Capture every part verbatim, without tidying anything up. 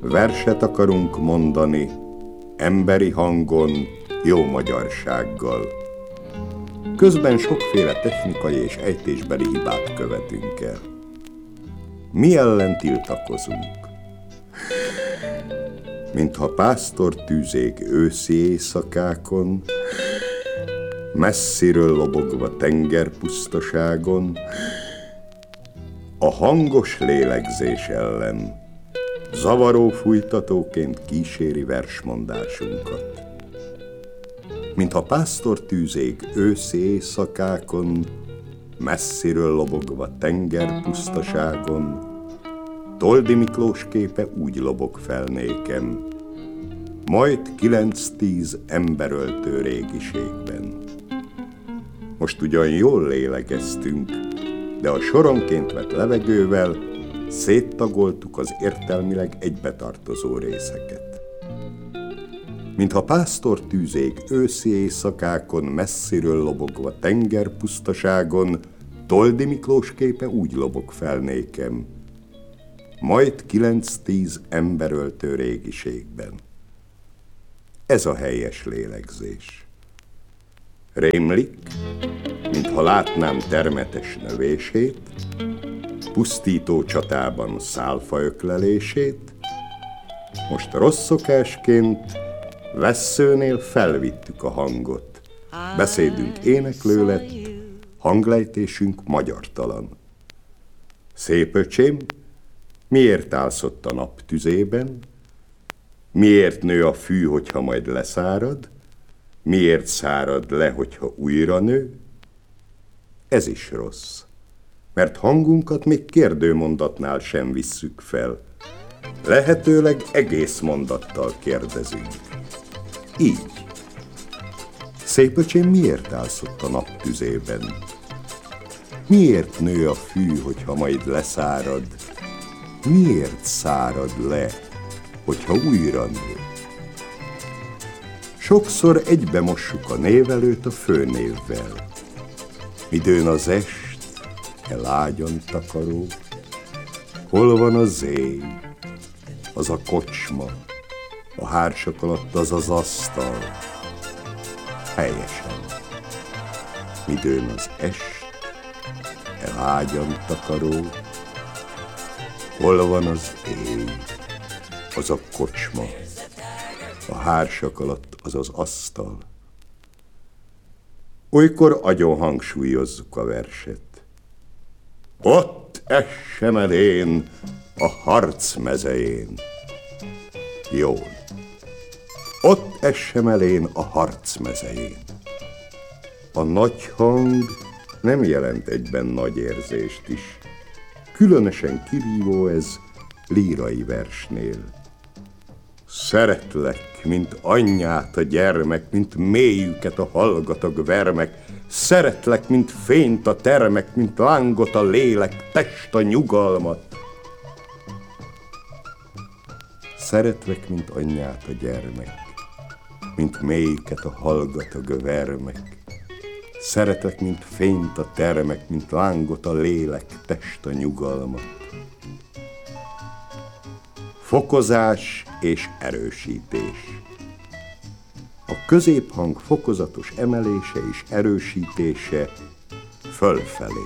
Verset akarunk mondani, emberi hangon, jó magyarsággal. Közben sokféle technikai és ejtésbeli hibát követünk el. Mi ellen tiltakozunk? Mintha pásztortűzég őszi éjszakákon, messziről lobogva tengerpusztaságon, a hangos lélegzés ellen zavaró fújtatóként kíséri versmondásunkat. Mintha pásztortűzég őszi éjszakákon, messziről lobogva tengerpusztaságon, Toldy Miklós képe úgy lobog fel nékem, majd kilenc-tíz emberöltő régiségben. Most ugyan jól lélegeztünk, de a soronként vett levegővel széttagoltuk az értelmileg egybetartozó részeket. Mintha pásztortűzég őszi éjszakákon, messziről lobogva tengerpusztaságon, Toldy Miklós képe úgy lobog fel nékem, majd kilenc-tíz emberöltő régiségben. Ez a helyes lélegzés. Rémlik, mintha látnám termetes növését, pusztító csatában szálfa öklelését, most rossz szokásként vesszőnél felvittük a hangot. Beszédünk éneklő lett, hanglejtésünk magyartalan. Szép öcsém, miért állsz ott a nap tüzében? Miért nő a fű, hogyha majd leszárad? Miért szárad le, hogyha újra nő? Ez is rossz, mert hangunkat még kérdőmondatnál sem visszük fel. Lehetőleg egész mondattal kérdezünk. Így. Szép öcsém, miért állsz ott a nap tüzében? Miért nő a fű, hogyha majd leszárad? Miért szárad le, hogyha újra nő? Sokszor egybe mossuk a névelőt a főnévvel. Midőn az est, e lágyan takaró, hol van az éj, az a kocsma, a hársak alatt az az asztal. Helyesen. Midőn az est, e lágyan takaró, hol van az éj, az a kocsma, a hársak alatt az az asztal. Olykor agyon hangsúlyozzuk a verset. Ott essem el én a harc mezején. Jól. Ott essem el én a harc mezején. A nagy hang nem jelent egyben nagy érzést is. Különösen kirívó ez lírai versnél. Szeretlek, mint anyját a gyermek, mint mélyüket a hallgatag vermek. Szeretlek, mint fényt a termek, mint lángot a lélek, test a nyugalmat. Szeretlek, mint anyját a gyermek, mint mélyüket a hallgatag vermek. Szeretlek, mint fényt a termek, mint lángot a lélek, test a nyugalmat. Fokozás és erősítés. A középhang fokozatos emelése és erősítése fölfelé.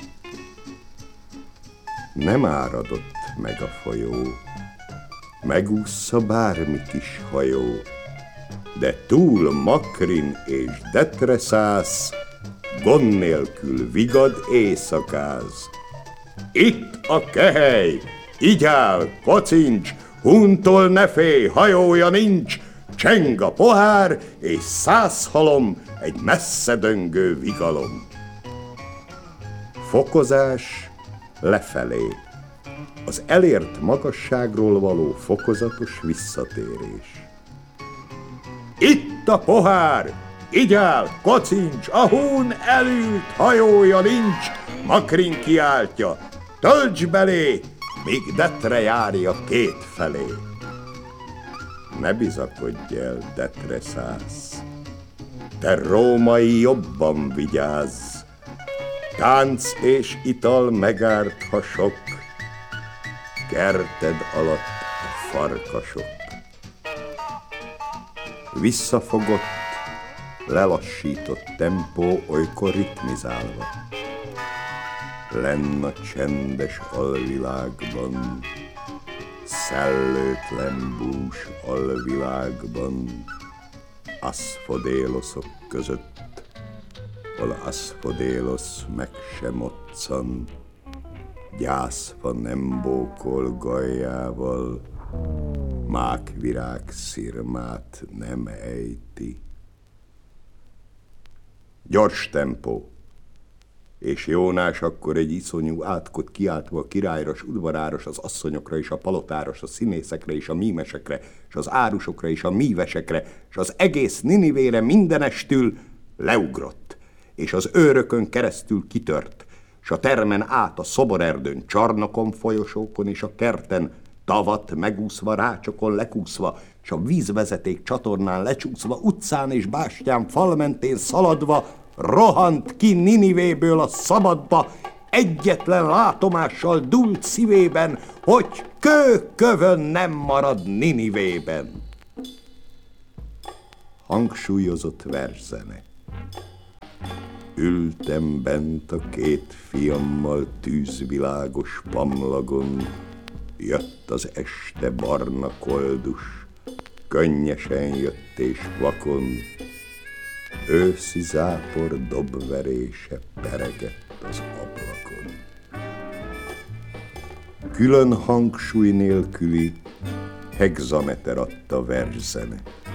Nem áradott meg a folyó, megússza bármi kis hajó, de túl makrin és detreszász, gond nélkül vigad éjszakáz. Itt a kehely, így áll, kocincs, huntól ne félj, hajója nincs, cseng a pohár, és száz halom, egy messze döngő vigalom. Fokozás lefelé, az elért magasságról való fokozatos visszatérés. Itt a pohár, így áll, kocincs, a hún elült, hajója nincs, makrin kiáltja, tölts belé, míg detre járja két felé. Ne bizakodj el, detreszász, te római jobban vigyázz, tánc és ital megárt, ha sok, kerted alatt farkasok. Visszafogott, lelassított tempó, olykor ritmizálva. Lenn a csendes alvilágban, szellőtlen bús alvilágban, aszfodéloszok között, hol aszfodélosz meg sem moccan, gyászfa nem bókol gajjával, mákvirág szirmát nem ejti. Gyors tempó, és Jónás akkor egy iszonyú átkot kiáltva a királyras, udvaráros, az asszonyokra és a palotáros, a színészekre és a mímesekre, és az árusokra és a mívesekre, és az egész Ninivére mindenestül leugrott, és az őrökön keresztül kitört, és a termen át a szoborerdőn, csarnokon, folyosókon és a kerten, tavat megúszva, rácsokon lekúszva, és a vízvezeték csatornán lecsúszva, utcán és bástyán fal mentén szaladva, rohant ki Ninivéből a szabadba, egyetlen látomással dúlt szívében, hogy kőkövön nem marad Ninivében. Hangsúlyozott verszene. Ültem bent a két fiammal tűzvilágos pamlagon, jött az este barna koldus, könnyesen jött és vakon, őszi zápor dobverése peregett az ablakon. Külön hangsúly nélküli hexameter adta verszene.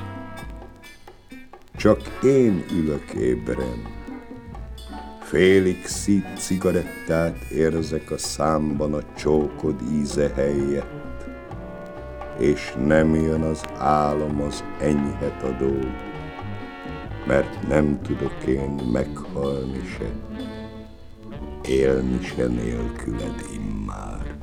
Csak én ülök ébren, félig szít cigarettát érzek a számban a csókod íze helyett, és nem jön az álom az enyhet adó, mert nem tudok én meghalni se, élni se nélküled immár.